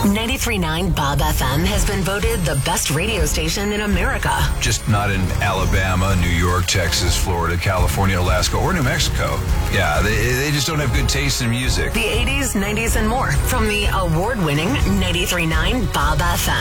93.9 Bob FM has been voted the best radio station in America. Just not in Alabama, New York, Texas, Florida, California, Alaska, or New Mexico. Yeah, they just don't have good taste in music. The 80s, 90s, and more from the award-winning 93.9 Bob FM.